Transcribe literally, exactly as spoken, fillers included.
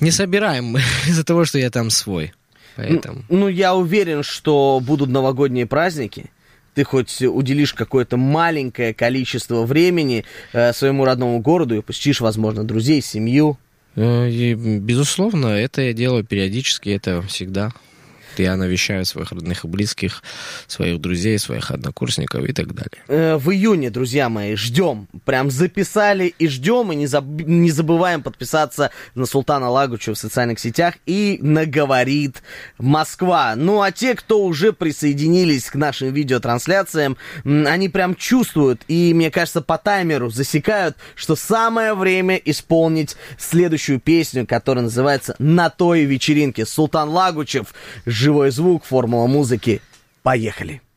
Не собираем мы из-за того, что я там свой. Поэтому. Ну, ну, я уверен, что будут новогодние праздники. Ты хоть уделишь какое-то маленькое количество времени э, своему родному городу и посетишь, возможно, друзей, семью. И, безусловно, это я делаю периодически, это всегда. Я навещаю своих родных и близких, своих друзей, своих однокурсников и так далее. В июне, друзья мои, ждем. Прям записали и ждем. И не, заб... не забываем подписаться на Султана Лагучева в социальных сетях и на «Говорит Москва». Ну, а те, кто уже присоединились к нашим видеотрансляциям, они прям чувствуют и, мне кажется, по таймеру засекают, что самое время исполнить следующую песню, которая называется «На той вечеринке». Султан Лагучев, живой звук, формула музыки. Поехали!